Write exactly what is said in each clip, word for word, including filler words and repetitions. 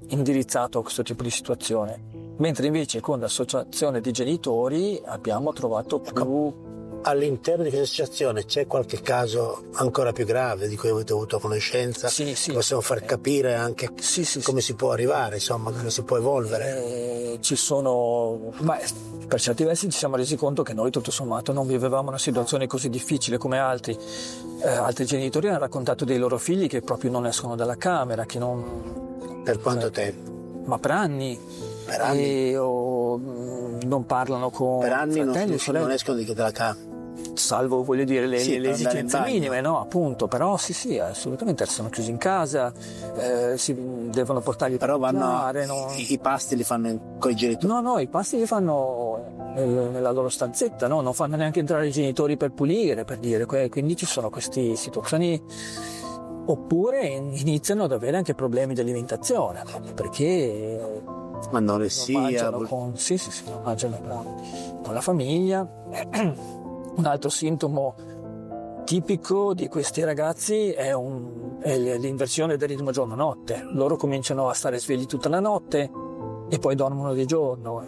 indirizzato a questo tipo di situazione, mentre invece con l'associazione di genitori abbiamo trovato più... Ecco, all'interno di questa associazione c'è qualche caso ancora più grave di cui avete avuto conoscenza? Sì, sì. Possiamo far capire anche sì, sì, come sì. si può arrivare, insomma, come si può evolvere? Eh, ci sono... Ma per certi versi ci siamo resi conto che noi tutto sommato non vivevamo una situazione così difficile come altri. Eh, altri genitori hanno raccontato dei loro figli che proprio non escono dalla camera, che non... Per quanto cioè, tempo? Ma per anni. Per anni? E, o, non parlano con per anni fratelli, non, sorelle. non escono di dalla camera. Salvo, voglio dire, le, sì, le esigenze minime, no? Appunto, però sì, sì, assolutamente sono chiusi in casa, eh, si devono portarli però per vanno mangiare, no? i, i pasti li fanno con i genitori? No, no, i pasti li fanno nel, nella loro stanzetta, no? Non fanno neanche entrare i genitori per pulire, per dire, quindi ci sono queste situazioni. Oppure iniziano ad avere anche problemi di alimentazione, perché anoressia, non con, sì, sì, sì, non mangiano con, con la famiglia. Un altro sintomo tipico di questi ragazzi è, un, è l'inversione del ritmo giorno-notte. Loro cominciano a stare svegli tutta la notte e poi dormono di giorno.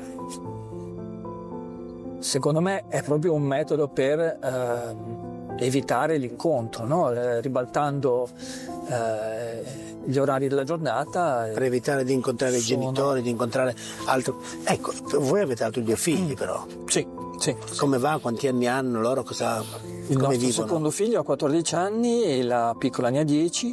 Secondo me è proprio un metodo per eh, evitare l'incontro, no? eh, ribaltando eh, gli orari della giornata. Per evitare di incontrare sono... i genitori, di incontrare altro. Ecco, voi avete altri due figli, però. Sì. Sì, come va? Quanti anni hanno loro? Cosa, il come nostro vivono? secondo figlio ha quattordici anni e la piccola ne ha dieci.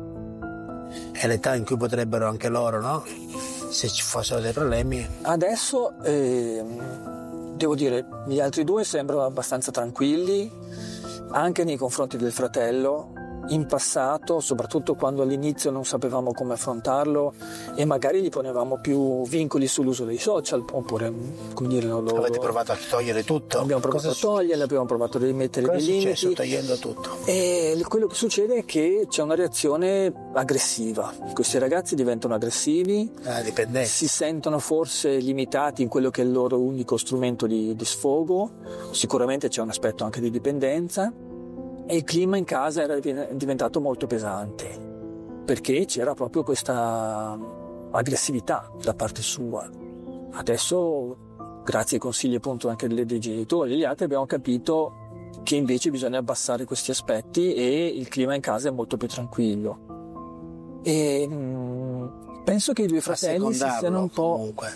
È l'età in cui potrebbero anche loro, no? Se ci fossero dei problemi. Adesso eh, devo dire, gli altri due sembrano abbastanza tranquilli, anche nei confronti del fratello. In passato, soprattutto quando all'inizio non sapevamo come affrontarlo e magari gli ponevamo più vincoli sull'uso dei social, oppure, come dire, non lo... Avete provato a togliere tutto? Abbiamo provato Cosa a togliere, abbiamo provato a rimettere Cosa dei limiti. limiti. Cosa è successo togliendo tutto? E quello che succede è che c'è una reazione aggressiva. Questi ragazzi diventano aggressivi, ah, dipendenti. Si sentono forse limitati in quello che è il loro unico strumento di, di sfogo. Sicuramente c'è un aspetto anche di dipendenza. E il clima in casa era diventato molto pesante perché c'era proprio questa aggressività da parte sua. Adesso, grazie ai consigli appunto anche dei genitori e degli altri, abbiamo capito che invece bisogna abbassare questi aspetti e il clima in casa è molto più tranquillo. E mh, penso che i due fratelli si siano un po'... Comunque.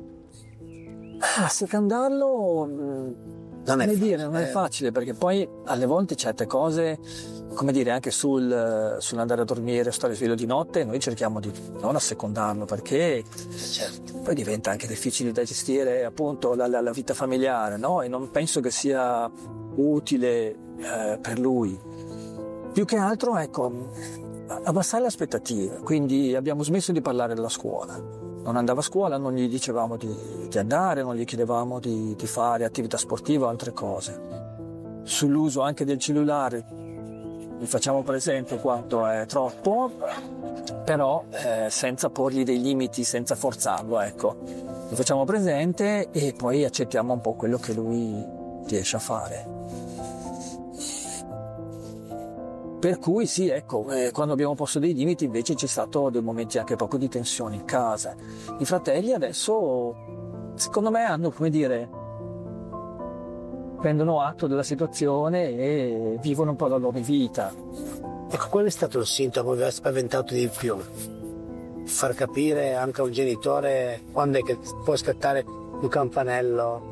Ah, secondarlo... Mh, Non è, come facile, dire, non è eh. facile perché poi alle volte certe cose, come dire, anche sul, sull'andare a dormire o stare sveglio di notte, noi cerchiamo di non assecondarlo perché certo. Poi diventa anche difficile da gestire appunto la, la, la vita familiare, no? E non penso che sia utile eh, per lui. Più che altro, ecco, abbassare le aspettative. Quindi abbiamo smesso di parlare della scuola. Non andava a scuola, non gli dicevamo di, di andare, non gli chiedevamo di, di fare attività sportiva o altre cose. Sull'uso anche del cellulare gli facciamo presente quanto è troppo, però eh, senza porgli dei limiti, senza forzarlo, ecco. Gli facciamo presente e poi accettiamo un po' quello che lui riesce a fare. Per cui sì, ecco, eh, quando abbiamo posto dei limiti invece c'è stato dei momenti anche proprio di tensione in casa. I fratelli adesso, secondo me, hanno, come dire, prendono atto della situazione e vivono un po' la loro vita. Ecco, qual è stato il sintomo che vi ha spaventato di più? Far capire anche a un genitore quando è che può scattare un campanello?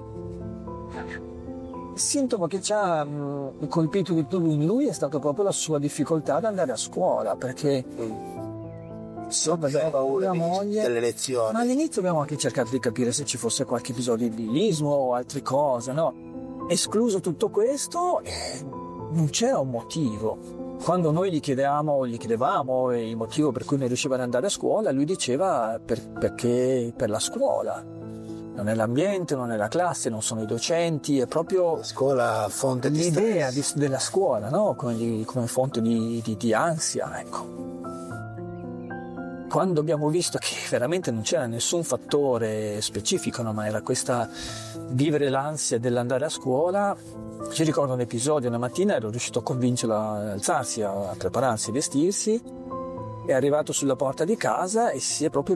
Il sintomo che ci ha mh, colpito di più in lui è stato proprio la sua difficoltà ad andare a scuola, perché mm. so, vabbè, paura la moglie, delle lezioni. Ma all'inizio abbiamo anche cercato di capire se ci fosse qualche episodio di bullismo o altre cose, no? Escluso tutto questo, eh, non c'era un motivo. Quando noi gli chiedevamo, gli chiedevamo il motivo per cui non riusciva ad andare a scuola, lui diceva per, perché per la scuola. Non è l'ambiente, non è la classe, non sono i docenti, è proprio la scuola fonte di l'idea stress. di, della scuola, no? Come, come fonte di, di, di ansia, ecco. Quando abbiamo visto che veramente non c'era nessun fattore specifico, no? Ma era questa vivere l'ansia dell'andare a scuola, ci ricordo un episodio, una mattina ero riuscito a convincerlo ad alzarsi, a prepararsi, a vestirsi, è arrivato sulla porta di casa e si è proprio